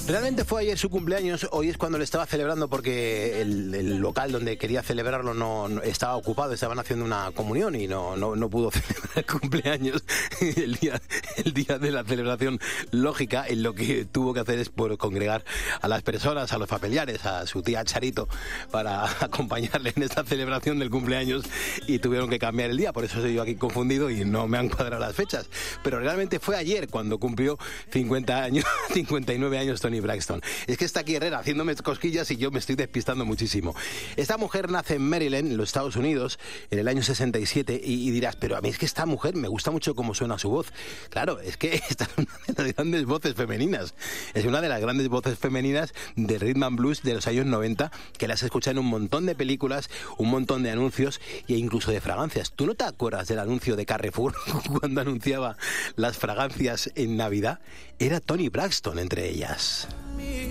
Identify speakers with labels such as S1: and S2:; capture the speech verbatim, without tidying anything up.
S1: Realmente fue ayer su cumpleaños, hoy es cuando le estaba celebrando porque el, el local donde quería celebrarlo no, no estaba ocupado, estaban haciendo una comunión y no, no, no pudo celebrar el cumpleaños. El día, el día de la celebración lógica, en lo que tuvo que hacer es por congregar a las personas, a los familiares, a su tía Charito, para acompañarle en esta celebración del cumpleaños, y tuvieron que cambiar el día, por eso estoy yo aquí confundido y no me han cuadrado las fechas. Pero realmente fue ayer cuando cumplió cincuenta años, cincuenta y nueve años Toni Braxton. Es que está aquí Herrera haciéndome cosquillas y yo me estoy despistando muchísimo. Esta mujer nace en Maryland, en los Estados Unidos, en el año sesenta y siete, y, y dirás, pero a mí es que esta mujer me gusta mucho cómo suena su voz. Claro, es que esta es una de las grandes voces femeninas. Es una de las grandes voces femeninas de rhythm and blues de los años noventa, que las escuchan en un montón de películas, un montón de anuncios e incluso de fragancias. ¿Tú no te acuerdas del anuncio de Carrefour cuando anunciaba las fragancias en Navidad? Era Toni Braxton entre ellas.